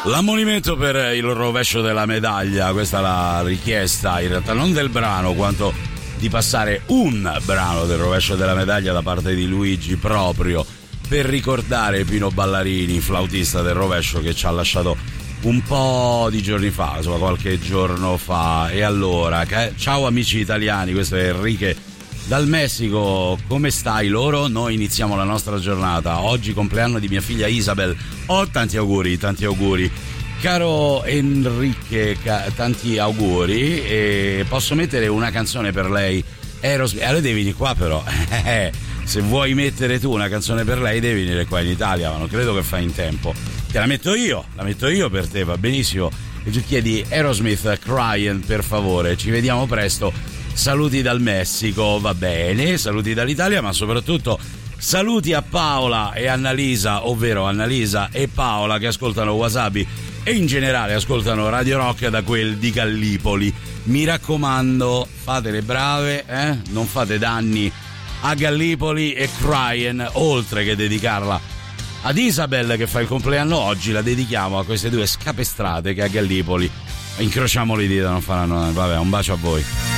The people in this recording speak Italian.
L'ammonimento per il rovescio della medaglia, questa è la richiesta in realtà non del brano quanto di passare un brano del rovescio della medaglia da parte di Luigi proprio per ricordare Pino Ballarini, flautista del rovescio, che ci ha lasciato un po' di giorni fa, insomma qualche giorno fa. E allora, ciao amici italiani, questo è Enrique dal Messico, come stai loro? Noi iniziamo la nostra giornata, oggi compleanno di mia figlia Isabel, tanti auguri, caro Enrique, tanti auguri, e posso mettere una canzone per lei, Aerosmith, allora devi venire qua però, se vuoi mettere tu una canzone per lei devi venire qua in Italia, ma non credo che fai in tempo, te la metto io per te, va benissimo, e tu chiedi Aerosmith, Crying, per favore, ci vediamo presto. Saluti dal Messico, va bene, saluti dall'Italia, ma soprattutto saluti a Paola e Annalisa, ovvero Annalisa e Paola, che ascoltano Wasabi e in generale ascoltano Radio Rock da quel di Gallipoli. Mi raccomando, fate le brave, non fate danni a Gallipoli, e Crying, oltre che dedicarla ad Isabel che fa il compleanno oggi, la dedichiamo a queste due scapestrate che a Gallipoli, incrociamo le dita, non faranno, vabbè, un bacio a voi.